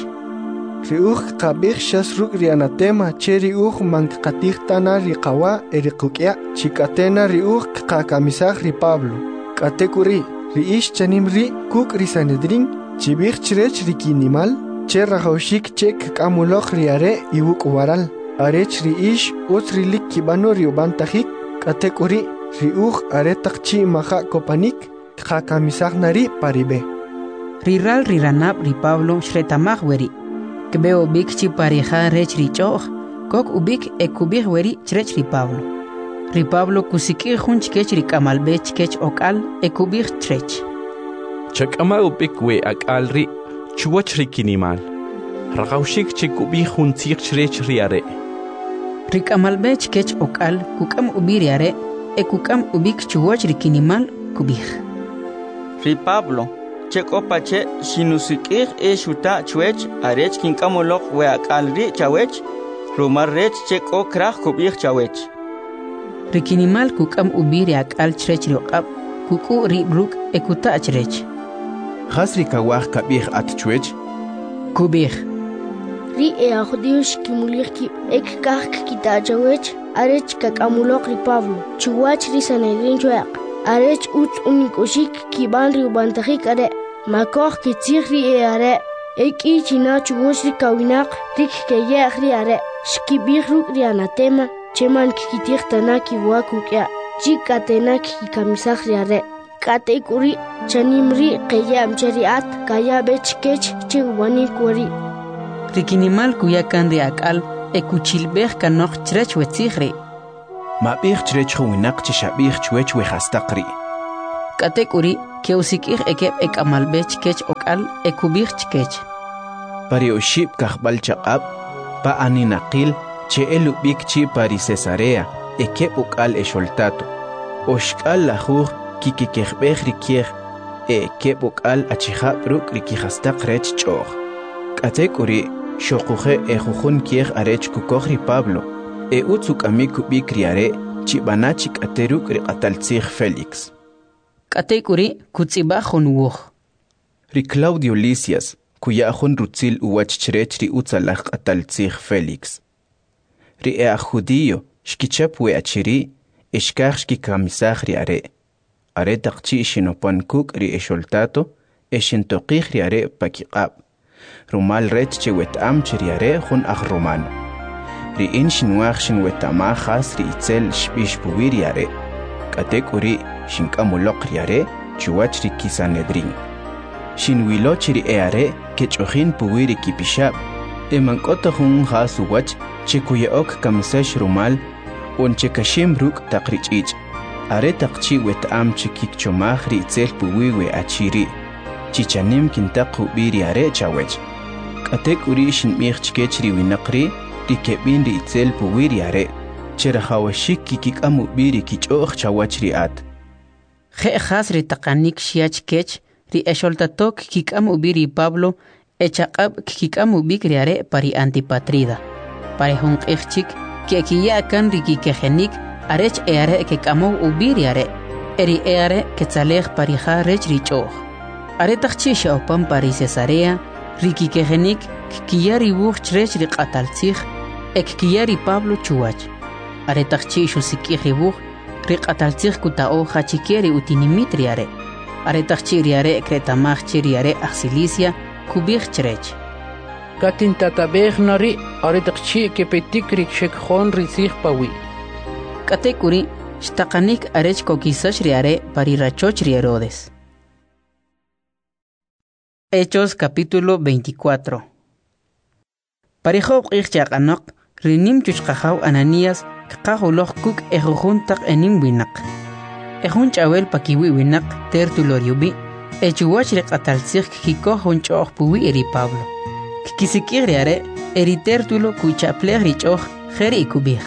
ri uch qabih shasruk ri anatema cheri uch mank qatih tana ri qawa eri qukya chikatena ri uch qakamisag ri Pablo katekuri ri ish chanim ri kuk ri Sanedrin chibih chrech ri kinimal che rahawshik chek kamulok ri are iwuk waral arech ri ish utri lik kibano ri ubantahik katekuri ri uch are takchi maha kopanik Kakamisag nari paribe. Riral riranab ri Pablo shretamag weri. Kbeo bikchi parija rech ri choch. Kok ubik ekubih weri chrech ri Pablo. Ri Pablo kusikir hunch kech ri kamalbe chkech okal ekubih chrech. Chakama ubik we akal ri chuwach ri kinimal. Ragaushik chikubih hunchik chrech ri are. Ri kamalbe chkech okal kukam ubiri are ekukam ubik chuwach ri kinimal kubih. Ri Pablo, cheko pache sinusikir e shuta chwech arech kinkamolok we akalri chawech, rumar rech cheko krach kubih chawech. Rikinimal kukam ubiri akal chrech riokab, kuku ri bruk ekuta chrech. Khasri kawah kabih at chwech? Kubih. Ri e ajudiush kimulir ki ek kak kita chawech, arech kakamulok ri Pablo, chuwach ri Sanedrin chwek. Arech ut unikoshik kiban ri ubantahik are makoh kitzih ri e are ek i china chugosh ri kawinak rik keye ri are shkibih ruk ri anatema cheman kikitih tana kiwakukya chikatena kikamisah ri are katekuri chanimri keye amcheriat kaya bechkech chiwani kwari Rikinimal kuyakan ri akal ekuchilbej kanok chrech wetzigri. Mabij chrech winak chishabij chwech wehastaqri. Katek uri keusikir ekep ek amalbech kech okal ekubij kech. Pari oshib kahbal chaqab pa aninaqil che elubik chi pari Cesarea ekep okal esholtato. Oshkal lajuj kikikehbej rikiej ekep okal achihab ruk rikihastaq rech choj. Katek uri shoquje ejujun kiej arech kukojri Pablo e utzuk amiku bikriare chibanachik ateruk riqataltzig Felix. Katekuri kutzibajun wuj. Ri Claudio Lisias kuyajun rutzil uwach chrech ri utzalaj qataltzig Felix. Ri ea judío shkichap we achiri ishkaj shkikamisaj ri are. Are taqchi shinopan kuk ri esholtato eshintoqij ri are pakiqab. Rumal rech che wetam ri are jun aj romano. Ri in shinwaj shin wetamajas ri itzel shbish puwir ri are. Katek uri shinkamulok ri are chuwach ri kisanedrin. Shinwiloch ri eare kechojin puwir ri kipishab. Emankota jun jas uwach che kuyaok kamisash rumal un che kashim ruk taqrich ich. Are taqchi wetam che kikchomaj ri itzel puwiwe achiri. Chichanim kintaqu biri are chawech. Katek uri shinmij chkech ri winaqri ri kebin ri itzel puwir are. Cherahawashik kikik amu biri kichoj chawach ri at. Je jas ri taqanik shiach kech ri esholtatok kik amu biri Pablo echaqab kik amu bikri are pari antipatrida. Pare hun qifchik ke kiya kan ri kikejenik arech eare ke kamu ubiri are. Eri eare ke tzalej pari ja rech ri choj. Are taqchi shaupan pari Cesarea ri kikejenik kiya ri buj chrech ri qataltzig ek kiya ri Pablo chuwach. Are taqchi shusiki ribuj ri qataltzig kutao hachikeri utinimitri are. Are taqchi ri are kretamaj chiri are axilicia kubij chrech. Katin tatabej nari are taqchi kepetik rik shekjon rizig pawi. Katekuri shtaqanik arech kokisash ri are pari rachoch ri Herodes. Hechos capítulo veinticuatro. Parijob ichchaqanaq rinim chuchqajaw Ananías kaqajuloq kuk ejujun taq enim winaq. Ejun chawel pakiwi winaq tertulo riubi echuwach riqataltzig kikoj jun ch'oj puwi eri Pablo. Kikisikij ri are eri tertulo kuchaplej ri ch'oj jeri ikubij.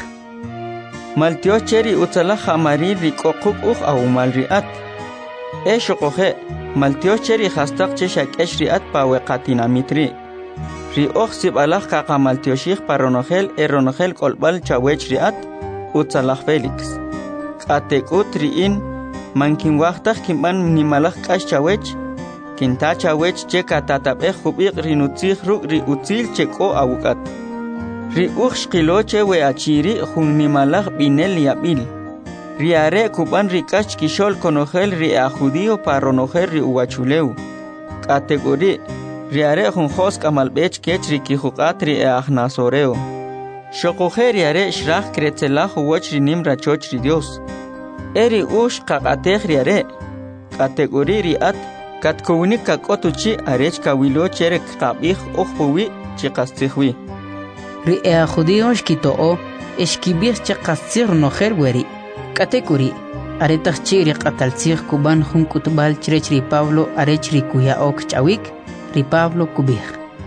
Maltioch cheri utzalaj amari rik'oquk uj awumal ri'at. E shoqoje maltioch cheri jastaq che shak'esh ri'at paweqatinamit ri. Ri oj sib'alaj qaqamaltioxij paronojel eronojel k'olb'al chawech ri'at utzalaj Felix. Q'atek'ut ri'in mankinwajtaj kinb'an nimalaj k'ax chawech kinta chawech che katatab'ej jub'iq ri nutzij ruk' ri utzil che k'o awuk'at. Ri uj xqilo che we achiri jun nimalaj b'inel yab'il. Ri are kub'an ri k'ax kixol konojel ri a judío paronojel ri uwachulew. Q'atek'uri ri are jun jos k'amalb'ech kech ri kijuq'at ri aj nazoreo. Xoquje ri are xraj kretzelaj uwach ri nim rachoch ri Dios. Eri uj qaq'atej ri are. Q'atek'uri ri at katkownik kak'otuchi arech kawilo cherek qab'ij uj puwi chiqastzijwi. Ri ea judío xkito'o exkibij chiqastzij ronojel weri. Katekuri are taqchi ri qataltzij kuban jun k'utb'al chrech ri Pablo arech ri kuyaok ch'awik ri Pablo kubij.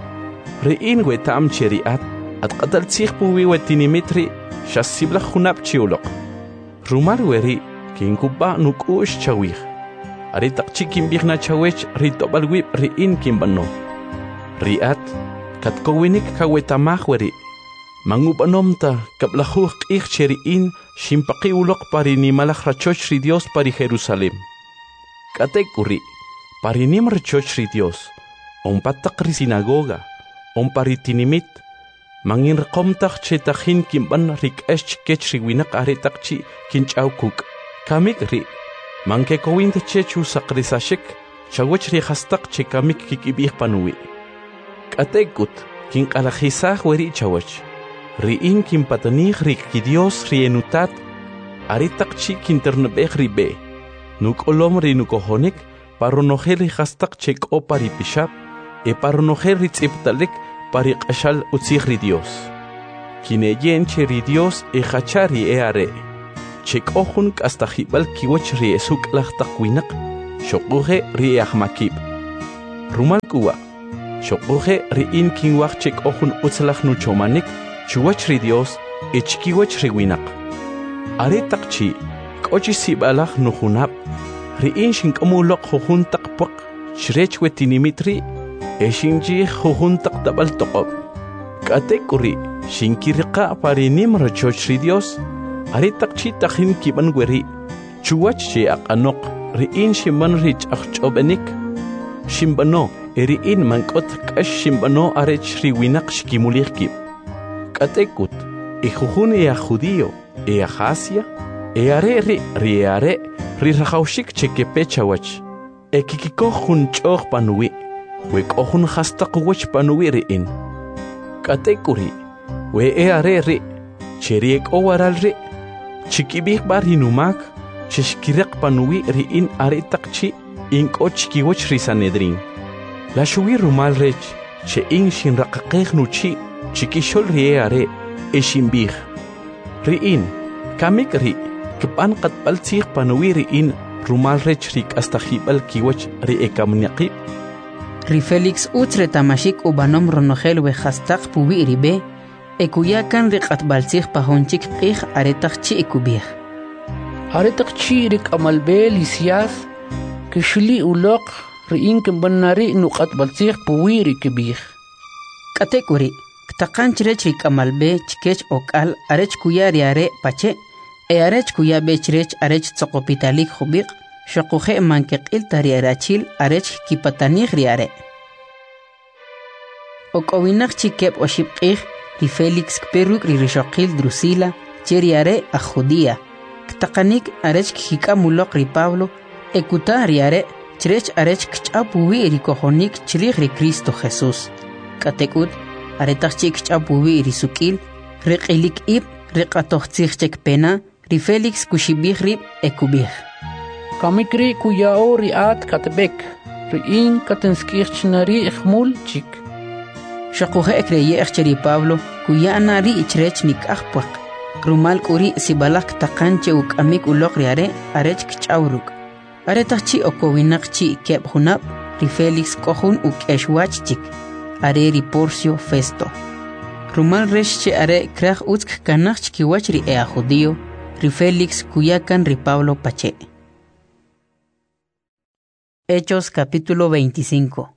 Ri in wetam cheri at at qataltzij puwi wetinimitri shassiblaj junab chiuloq. Rumar weri kinkuba nuk'ush chawij. Are taqchi kinbijna chawech ri tob'al wib ri in kinb'ano. Ri at katkowinik kawetamaj weri. Mangubanomta kablajuj q'ij cheri in shimpaqi uloq pari nimalaj rachoch ri Dios pari Jerusalem. Katekuri pari nim rachoch ri Dios. Onpataq ri sinagoga. Onpari tinimit. Mangin rqomtaj che tajin kimban rik'esh kech ri winaq are taqchi kinch'aw kuk. Kamik ri. Manke kowint che chu saqrisashik chawech ri jastaq che kamik kikibij panuwi. Katekut kinqalajisaj weri chawech. Ri in kinpatanij ri ki Dios ri enutat are taqchi kinternebej ri be. Nuk olom ri nukojonik paronojel ri jastaq che k'o pari pishab e paronojel ri tz'ibtalik pari q'axal utzij ri Dios. kineyen cheri Dios e hachari e are. Chek ohun hasta hibal kiwach ri esuk lachtaqwinak, shokuhe ri ahmakib. Rumal kuwa, shokuhe ri in kinwach chek ohun utzlach nu chomanik, chuwach ri Dios e chkiwach ri winak. Are takchi, kochi sibalach nu hunab, ri in shink amulok hohun takpak, shrech wetinimitri, e shinji hohun tak tabal tokob. Katekuri, shinkirika parinim rachoch ri Dios, are takchi takhin kiban gweri, chuwach che ak anok, ri in shimban rich ak chobenik, shimbano, e ri in mankot kash shimbano arech ri winak shkimulikib. Katekut, e hohun e a judío, e a Asia, e are ri ri are, ri rachaushik cheke pechawach, e kikiko hun choch panui, wek ohun hastak wach panui ri in. Katekuri, we e are ri, cheriek owaral ri, chikibik bar hinumak, chishkirek panui ri in are takchi, ink o chikiwach ri sanedrin. La shuwi rumal rech, che in shin rakakek nuchi, chikishol ri e are, e shimbich. Ri in, kamik ri, kipan katbal tsik panui ri in, rumal rech rik hasta hibal kiwach ri e kamnyakib. Ri Felix utre tamashik ubanom ronogel we hastak puwi ribe, ekuyakan rik atbalsik pahonchik pich aretakchi ekubich. Aretakchi rik amalbe lisias, kishli ulok ri in kimbanari nukat balsik puwi rikibich. Katekuri, ktakan chirech rik amalbe chikech okal arech kuyari are pache, e arech kuyabe chirech arech tsokopitalik hubik, Shokuhe mankek il tari arachil arech kipatanich riare. Okowinak chikep oshipkich ri Felix kperuk ri rishokil drusila cheriare a Judía. Ktakanik arech kikamulok ri Pablo ekuta riare chirech arech kchapuwi ri kohonik chirich ri Cristo Jesús. Katekut aretach chik kchapuwi ri sukil riqilik ib riqatochtzich chek pena ri Felix kushibich ri ekubich. Kamikri kuyao riat katbek, riin katenskirchnari ikhmul chik. Shakuhe ekreye echcheri Pablo, kuyana ri ichrech nik akpak. Rumal kuri sibalak takanche uk amik ulok riare, arech kchauruk. Aretachchi okowinakchi keb hunab, ri Felix kohun uk eshwach chik. Are ri Porcio Festo. Rumal reshche are krach utsk kanach kiwach ri ea judío, ri Felix kuyakan ri Pablo pache. Hechos capítulo veinticinco.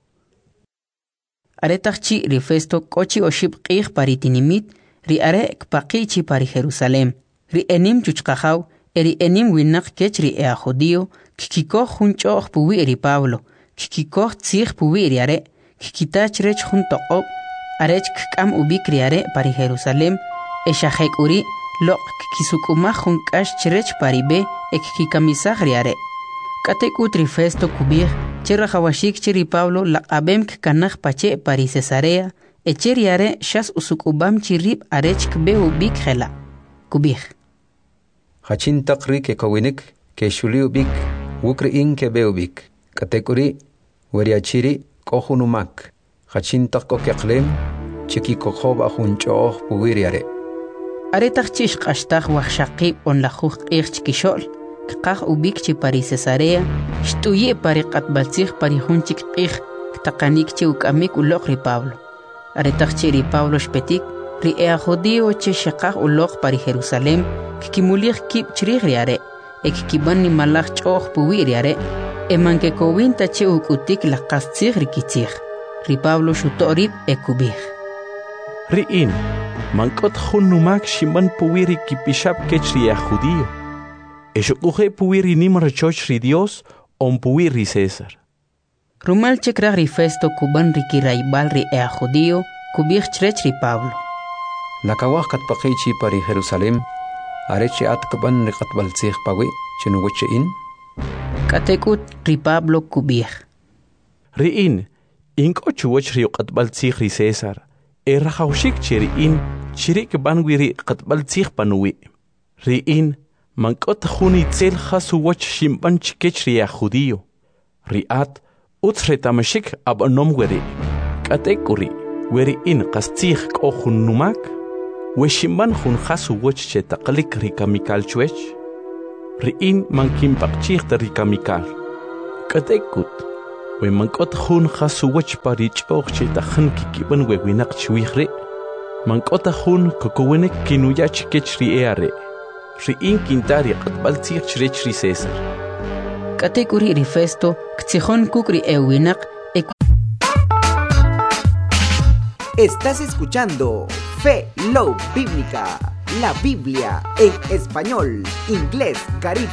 Aretachchi ri Festo kochi oshib qih paritinimit, ri are kpaqichi pari Jerusalem, ri enim chuchkahaw, eri enim winak kech ri ea judío, kikikoh hunchoh puwi ri Pablo, kikikoh tzih puwi ri are, kikitach rech hun toqob, arech kikam ubik ri are pari Jerusalem, eshahek uri, lok kikisukumah hun kash chirech pari be, ek kikamisah ri are. Katekut ri Festo kubir, chera hawashik chiri Pablo laqabem kanach pache pari Cesarea, e cheriare shas usukubam chirib arech kbehu bik khela. Kubir. Hachin takri ke kawinik, ke shuliu bik, wukri in ke behu bik. Katekuri, weriachiri, kohunumak. Hachin takko keklem, chiki kokhob ahun chooh puwiriare. Aretach chish kashtach wachshaqib on lachuch ich chikishol. Kqah ubik chi pari Cesarea, shtuye pari qatbalsich pari hunchik qih, ktaqanik chi ukamik ulok ri Pablo. Aretach chi ri Pablo shpetik, ri ea judío chi shaqah ulok pari Jerusalem, kikimulich kib chirih riare, e kikiban ni malach choh puwi riare, e manke kowinta chi ukutik laqastzich ri kitzich. Ri Pablo shutorib e kubich. Ri in, mankot hunumak shimban puwi ri kipishab kech ri ea judío. Eshokuhe puwiri nimra choch ri Dios, on puwiri César. Rumal chekrach ri Festo kuban ri kiraibal ri ea judío, kubich chrech ri Pablo. Nakawach katpaqichi pari Jerusalem, arechi at kuban ri katbaltzich pawi, chinuwache in? Katekut ri Pablo kubich. Ri in, inko chuwach ri katbaltzich ri César, e rachaushik chiri in, chirik banwi ri katbaltzich panuwi. Ri in, mankot khuni tsel khasu wach shimban chikech ri a judío. Riat, utsre tamashik ab anom weri. Katekuri, weri in qastich kohun numak. weshimban jun jasu woch che taqlik rikamikal chwech riin mankin paqchihta rikamikal katekut we mankot jun jasu woch parich och che tajan kikiban we winak chwihre mankota jun kokowene kinuyach kechri eare riin kintari qatbal tzih chrechri César katekuri rifesto ktsijon kukri ewinak. Estás escuchando Fe Love Bíblica, la Biblia en español, inglés, caribe